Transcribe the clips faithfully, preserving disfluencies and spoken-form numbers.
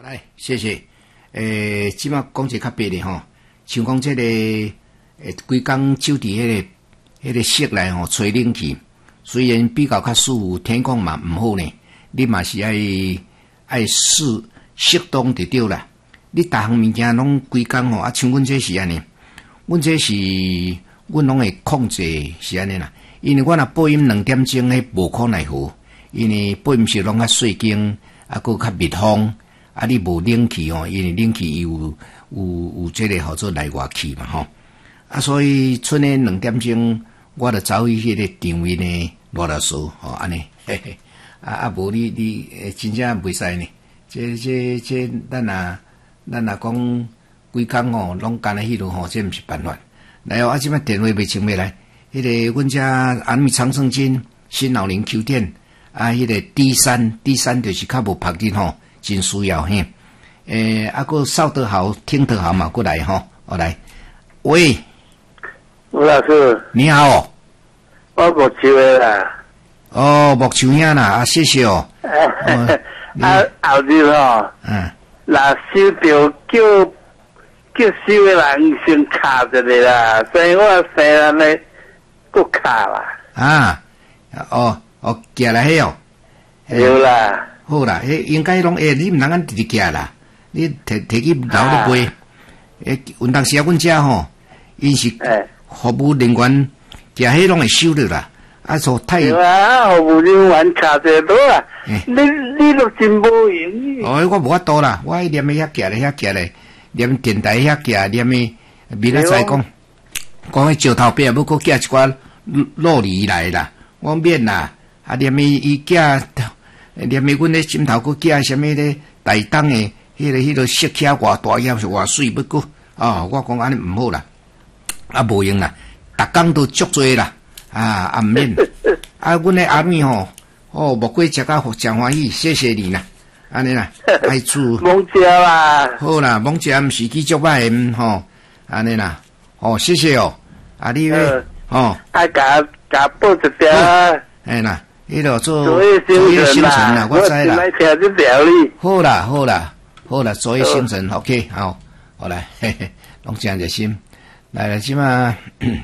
来，谢谢。诶，即马讲一较白的吼，像讲这个诶，规工酒伫迄个迄个室内吼吹冷气，虽然比较较舒服，天光嘛毋好呢，你嘛是爱爱适适当就对啦。你逐项物件拢规工吼，啊，像阮这是安尼，阮这是阮拢会控制是安尼啦。因为我若播音两点钟，迄无可奈何，因为播音室拢较细间，啊，佫较密封。啊，你无冷气哦，因为冷气有有有这个叫做内外气嘛吼，啊，所以剩诶两点钟，我著走去迄个场位呢，罗老师吼安尼，嘿嘿，啊啊无你你诶真正袂使呢，这这这咱若咱若讲规工吼，拢干咧迄落吼，这毋是办法。来哦，啊，即摆电话袂清袂来，迄、那个阮遮安米长胜金、新老林 Q 店啊，迄、那个 D 三 D 三就是较无拍紧吼。真需要嘿，诶，啊个扫得好，听得好嘛，过来吼，我来。喂， 吴老师， 你好、哦。 我木球的啦。 哦，木球兄啦，啊，谢谢哦。 哦啊，后日吼， 嗯， 若收到叫叫收的人先卡一个啦，所以我生人咧佫卡啦。 啊，哦哦，寄来迄哦。 有啦。 好啦，迄应该拢会，你毋通按直直寄啦，你摕摕去楼咧背。诶，有当时啊，阮遮吼，因是服务人员，寄迄拢会收着啦。啊，所太有啊，服务人员卡者多啊，你你都真无用。 哦，我无法度啦，我念诶遐寄咧，遐寄咧，念电台遐寄，念诶明仔载讲，讲迄石头边要搁寄一寡洛梨来啦，我免啦，啊念诶伊寄。连咪阮咧心头佫寄什么咧大东诶，迄、那个迄、那个色卡偌大也是偌水，要佫哦，我讲安尼毋好啦，啊无用啦，逐工都足多啦，啊啊毋免，啊阮咧阿妹吼，哦莫过食甲诚欢喜，谢谢你啦，安尼啦，爱煮懵食啦， 好啦，懵食毋是去足歹诶，吼，安尼啦，哦谢谢哦，啊你咧，哦， 爱甲甲报一条， 哎啦。迄落做做业星辰啦，我知啦。 好啦，好啦，好啦，做业星辰 ，OK， 好，好来，嘿嘿，拢真热心。来来，即嘛，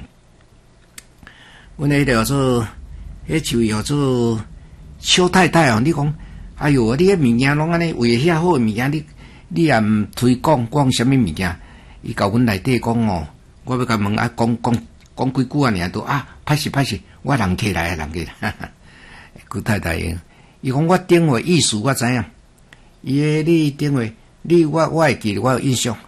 阮迄个叫做，迄就叫做邱太太哦。你讲，哎哟，你迄物件拢安尼，为遐好诶物件，你你也毋推广讲什么物件？伊甲阮内底讲哦，我要甲问啊，讲讲讲几句啊，尔都啊，歹势歹势，我人客来啊，人客来。哈哈顾太太用，伊讲我电话意思我知影，伊个你电话，你我我会记得，我有印象。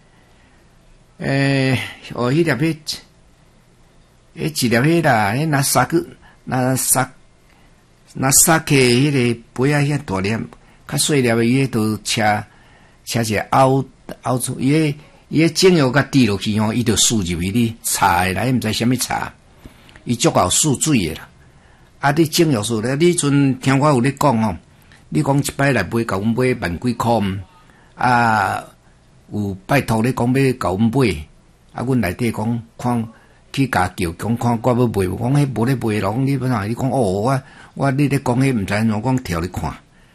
诶、欸，哦，迄粒迄，迄一粒迄啦，迄拿三个，拿三，拿三克迄个杯啊，遐大粒，较细粒的伊迄都车车一个凹凹出，伊个伊个精油甲滴落去吼，伊就输入去你茶的来，毋知啥物茶，伊足够输水的啦。啊！你整药素咧，你阵听我有咧讲吼，你讲一摆来买，甲阮买万几箍，啊，有拜托咧讲要甲阮买，啊，阮内底讲看去甲叫讲看我要买，我讲迄无咧买咯，你本来你讲哦，我我你咧讲迄毋知影，我讲调你看。